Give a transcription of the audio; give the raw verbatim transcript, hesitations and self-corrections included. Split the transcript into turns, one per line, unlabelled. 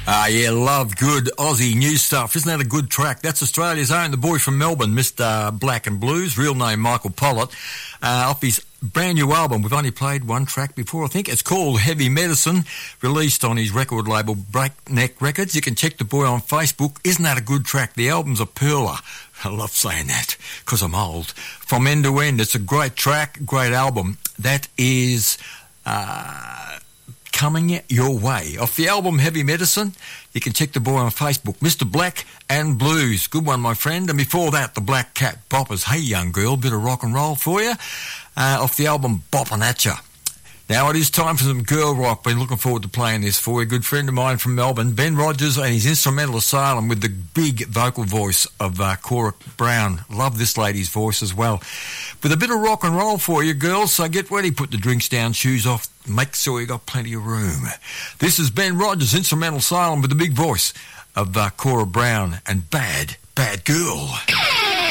Ah, uh, yeah, love good Aussie new stuff. Isn't that a good track? That's Australia's own, the boy from Melbourne, Mister Black and Blues, real name Michael Pollitt, uh, off his brand new album. We've only played one track before, I think. It's called Heavy Medicine, released on his record label Breakneck Records. You can check the boy on Facebook. Isn't that a good track? The album's a pearler. I love saying that because I'm old. From end to end, it's a great track, great album. That is... Uh, coming your way. Off the album Heavy Medicine, you can check the boy on Facebook, Mister Black and Blues. Good one, my friend. And before that, the Black Cat Boppers. Hey, young girl, bit of rock and roll for you. Uh, off the album Boppin' At Ya. Now it is time for some girl rock. Been looking forward to playing this for you. A good friend of mine from Melbourne, Ben Rogers, and his Instrumental Asylum with the big vocal voice of uh, Cora Brown. Love this lady's voice as well. With a bit of rock and roll for you, girls, so get ready, put the drinks down, shoes off, make sure you got plenty of room. This is Ben Rogers, Instrumental Asylum, with the big voice of uh, Cora Brown and Bad, Bad Girl.